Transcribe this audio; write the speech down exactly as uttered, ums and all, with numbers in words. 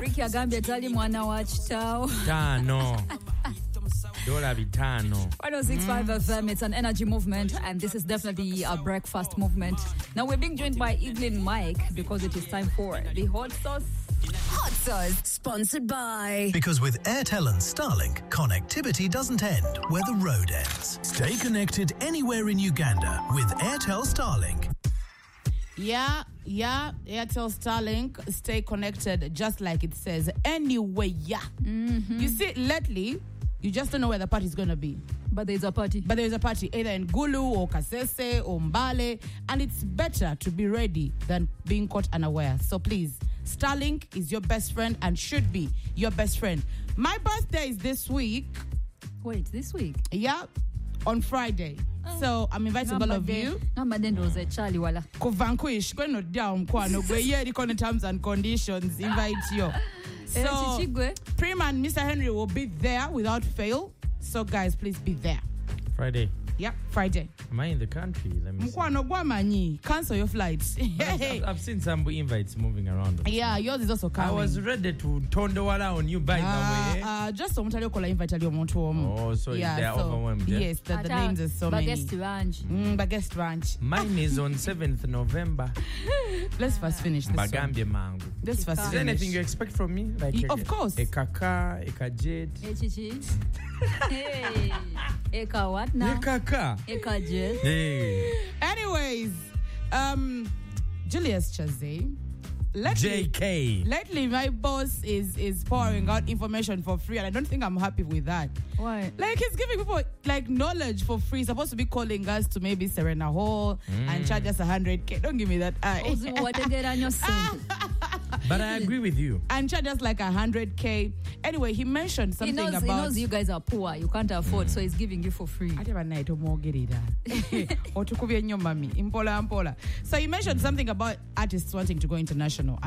Ricky agambye tali mwana wa kitaawo. Tano. Dola bitano. one oh six point five F M, it's an energy movement, and this is definitely a breakfast movement. Now we're being joined by Evelyn Mike because it is time for the hot sauce. Hot Sauce, sponsored by... Because with Airtel and Starlink, connectivity doesn't end where the road ends. Stay connected anywhere in Uganda with Airtel Starlink. Yeah, yeah, Airtel Starlink, stay connected just like it says. Anyway, yeah. Mm-hmm. You see, lately, you just don't know where the party is going to be. But there's a party. But there's a party either in Gulu or Kasese or Mbale, and it's better to be ready than being caught unaware. So please, Starlink is your best friend and should be your best friend. My birthday is this week. Wait, this week? Yeah, on Friday. Oh. So I'm inviting all of you. Charlie wala. Ko vanquish, go no down, kwano. Go here, the terms and conditions. Invite you. So, Prima and Mister Henry will be there without fail. So, guys, please be there. Friday. Yeah, Friday. Am I in the country? Let me see. Cancel your flights. I've, I've seen some invites moving around. Yeah, yours is also coming. I was ready to turn the water on you, by uh, the way. Uh, just some tell you call invite you Oh, so yeah, they're so, overwhelmed. Yeah? Yes, the, the names are so many. Baguest Ranch. Mm, Baguest Ranch. Mine is on seventh of November. Let's first finish this Bagambia Mango. Let's first Is finish. there anything you expect from me? Like y- a, of course. A kaka, a kajet. Hey, Chichi. Hey. Eka what now? A kaka. Eka jet. Hey. Anyways, um, Julius Chaze. Lately, J K. Lately, my boss is is pouring out information for free, and I don't think I'm happy with that. Why? Like, he's giving people like knowledge for free. He's supposed to be calling us to maybe Serena Hall mm. and charge us a hundred k. Don't give me that. I. But I agree with you. And charge us like a hundred k. Anyway, he mentioned something he knows, about. He knows you guys are poor. You can't afford, mm. so he's giving you for free. So he mentioned something about artists wanting to go international.